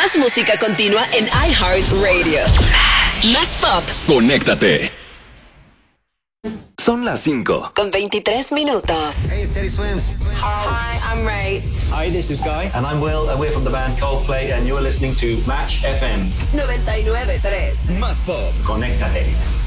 Más música continua en iHeartRadio. Más pop. Conéctate. Son las 5. Con 23 minutos. Hey, City Swims. Hi, I'm Ray. Hi, this is Guy. And I'm Will, and we're from the band Coldplay, and you're listening to Match FM. 99.3. Más pop. Conéctate.